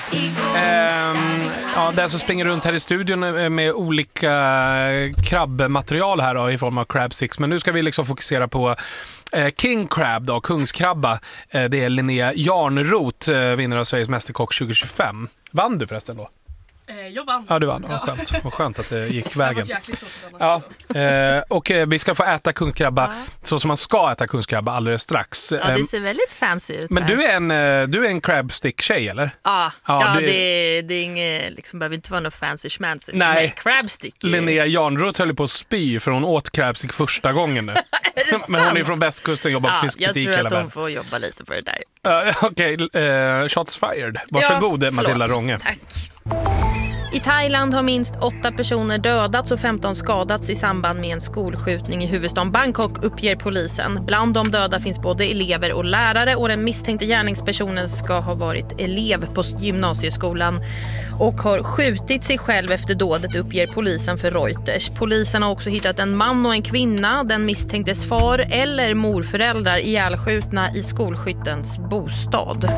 Den som springer runt här i studion med olika krabbmaterial här då, i form av crab sticks. Men nu ska vi liksom fokusera på King Crab då, kungskrabba. Det är Linnea Jarnroth, vinnare av Sveriges Mästerkock 2025. Vann du förresten då? Jag vann. Ja, du vann. Vad skönt att det gick vägen. Ja. Och vi ska få äta kungskrabba så som man ska äta kungskrabba alldeles strax. Ja, det ser väldigt fancy ut. Men du är en crabstick-tjej, eller? Ja, det är inget, liksom, behöver inte vara något fancy schmancy. Nej, crabstick. Linnea Jarnroth höll på att spy för hon åt crabstick första gången nu. Men hon är från västkusten och jobbar på fiskbutik hela världen. Jag tror att hon får jobba lite på det där. Okej, shots fired. Varsågod, Matilda Ronge. Tack. I Thailand har minst 8 personer dödats och 15 skadats i samband med en skolskjutning i huvudstaden Bangkok, uppger polisen. Bland de döda finns både elever och lärare och den misstänkte gärningspersonen ska ha varit elev på gymnasieskolan och har skjutit sig själv efter dådet, uppger polisen för Reuters. Polisen har också hittat en man och en kvinna, den misstänktes far eller morföräldrar, ihjälskjutna i skolskyttens bostad.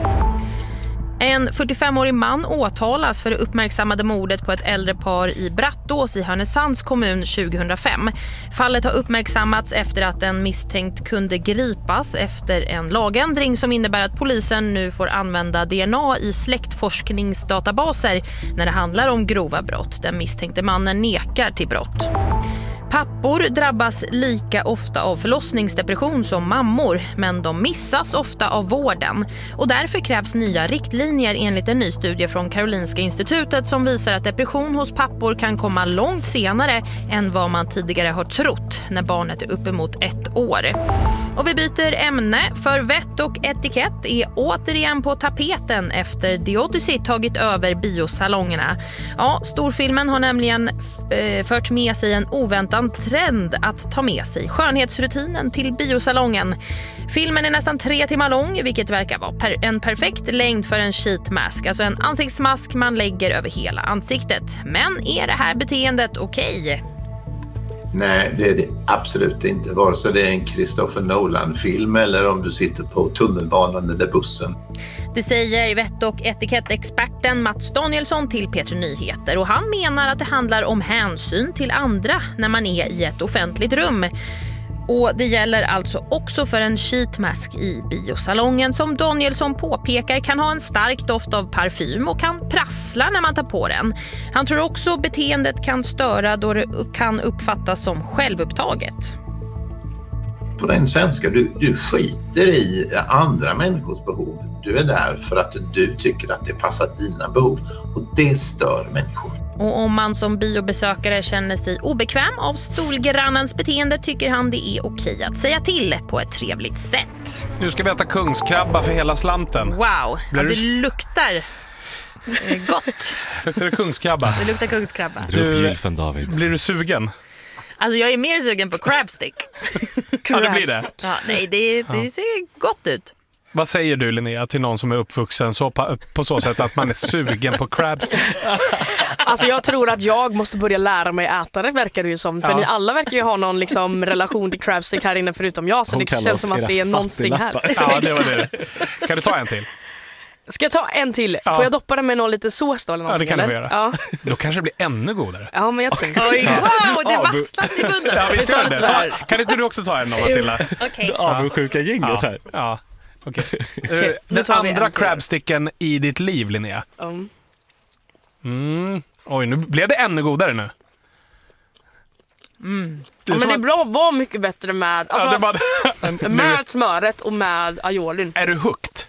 En 45-årig man åtalas för det uppmärksammade mordet på ett äldre par i Brattås i Härnösands kommun 2005. Fallet har uppmärksammats efter att en misstänkt kunde gripas efter en lagändring som innebär att polisen nu får använda DNA i släktforskningsdatabaser när det handlar om grova brott. Den misstänkte mannen nekar till brott. Pappor drabbas lika ofta av förlossningsdepression som mammor, men de missas ofta av vården. Och därför krävs nya riktlinjer enligt en ny studie från Karolinska institutet som visar att depression hos pappor kan komma långt senare än vad man tidigare har trott när barnet är uppemot 1 år. Och vi byter ämne, för vett och etikett är återigen på tapeten efter The Odyssey tagit över biosalongerna. Ja, storfilmen har nämligen fört med sig en oväntad trend att ta med sig skönhetsrutinen till biosalongen. Filmen är nästan 3 timmar lång, vilket verkar vara en perfekt längd för en sheet mask, alltså en ansiktsmask man lägger över hela ansiktet. Men är det här beteendet okej? Nej, det är det absolut inte. Vare sig det är en Christopher Nolan-film eller om du sitter på tunnelbanan eller bussen. Det säger vett- och etikettexperten Mats Danielsson till P3 Nyheter, och han menar att det handlar om hänsyn till andra när man är i ett offentligt rum. Och det gäller alltså också för en sheetmask i biosalongen som Danielsson påpekar kan ha en stark doft av parfym och kan prassla när man tar på den. Han tror också beteendet kan störa då det kan uppfattas som självupptaget. På den svenska, du skiter i andra människors behov. Du är där för att du tycker att det passar dina behov, och det stör människor. Och om man som biobesökare känner sig obekväm av stolgrannens beteende tycker han det är okej att säga till på ett trevligt sätt. Nu ska vi äta kungskrabba för hela slanten. Wow, det luktar gott. Luktar det kungskrabba? Det luktar kungskrabba. David. Blir du sugen? Alltså jag är mer sugen på crabstick. Ja, det blir det. Ja, nej, det ser gott ut. Vad säger du, Linnea, till någon som är uppvuxen på så sätt att man är sugen på crabstick? Alltså jag tror att jag måste börja lära mig äta det, verkar det ju som. För ni alla verkar ju ha någon liksom relation till crabstick här inne förutom jag. Så det känns som att det är någonting här. Ja, det var det. Kan du ta en till? Ska jag ta en till? Ja. Får jag doppa den med någon lite sås då? Eller ja, det kan eller? du göra. Ja. Då kanske det blir ännu godare. Ja, men jag tror Oj, wow, det vasslas i munnen. Ja, vi tar det. Kan inte du också ta en, Matilda? Okej. Avundsjuka gänget här. Ja. Okej. Den andra crabsticken i ditt liv, Linnea. Oj, nu blev det ännu godare nu. Det men det är bra, var mycket bättre med med smöret och med aiolin. Är du hooked?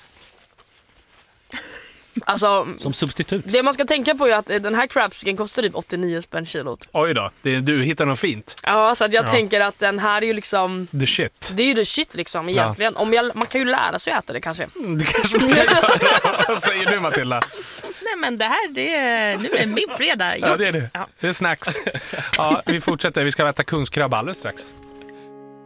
Alltså, som substitut. Det man ska tänka på är att den här crabsticken kostar typ 89 spänn kilot. Oj då, du hittar något fint. Ja, så att jag tänker att den här är ju liksom the shit. Det är ju the shit liksom egentligen. Man kan ju lära sig att äta det kanske. Det kanske man kan göra. Vad säger du, Matilda? Nej, men det här, nu är min fredag. Ja, det är det. Ja. Det är snacks. Ja, vi fortsätter. Vi ska äta kungskrabba alldeles strax.